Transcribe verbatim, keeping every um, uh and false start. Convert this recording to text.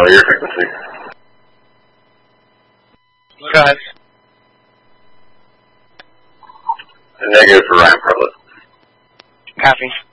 uh, your frequency. Go ahead. Negative for Ryan Perlett. Copy.